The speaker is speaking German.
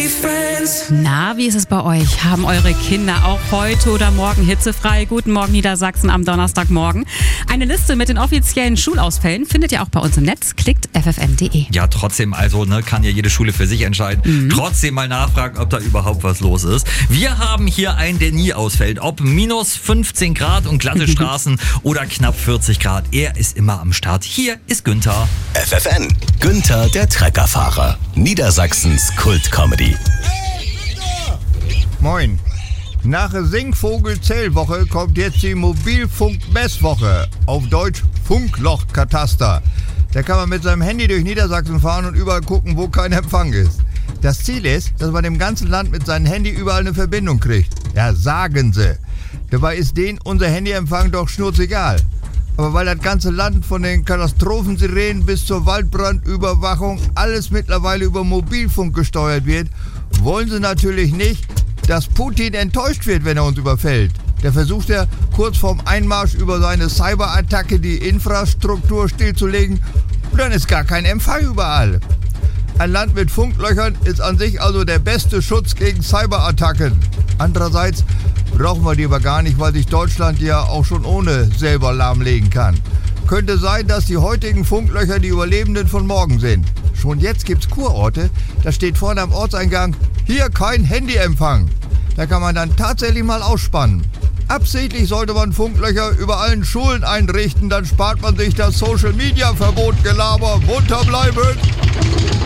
Na, wie ist es bei euch? Haben eure Kinder auch heute oder morgen hitzefrei? Guten Morgen Niedersachsen am Donnerstagmorgen. Eine Liste mit den offiziellen Schulausfällen findet ihr auch bei uns im Netz. Klickt ffn.de. Ja, trotzdem, also kann ja jede Schule für sich entscheiden. Trotzdem mal nachfragen, ob da überhaupt was los ist. Wir haben hier einen, der nie ausfällt. Ob minus 15 Grad und glatte Straßen oder knapp 40 Grad. Er ist immer am Start. Hier ist Günther. FFN. Günther, der Treckerfahrer. Niedersachsens Kult-Comedy. Moin. Nach der Singvogel-Zählwoche kommt jetzt die Mobilfunk-Messwoche. Auf Deutsch Funklochkataster. Da kann man mit seinem Handy durch Niedersachsen fahren und überall gucken, wo kein Empfang ist. Das Ziel ist, dass man im ganzen Land mit seinem Handy überall eine Verbindung kriegt. Ja, sagen sie. Dabei ist denen unser Handyempfang doch schnurzegal. Aber weil das ganze Land von den Katastrophensirenen bis zur Waldbrandüberwachung alles mittlerweile über Mobilfunk gesteuert wird, wollen sie natürlich nicht, dass Putin enttäuscht wird, wenn er uns überfällt. Der versucht ja kurz vorm Einmarsch über seine Cyberattacke die Infrastruktur stillzulegen und dann ist gar kein Empfang überall. Ein Land mit Funklöchern ist an sich also der beste Schutz gegen Cyberattacken. Andererseits brauchen wir die aber gar nicht, weil sich Deutschland ja auch schon ohne selber lahmlegen kann. Könnte sein, dass die heutigen Funklöcher die Überlebenden von morgen sind. Schon jetzt gibt's Kurorte, da steht vorne am Ortseingang, hier kein Handyempfang. Da kann man dann tatsächlich mal ausspannen. Absichtlich sollte man Funklöcher über allen Schulen einrichten, dann spart man sich das Social-Media-Verbot-Gelaber. Munter bleiben!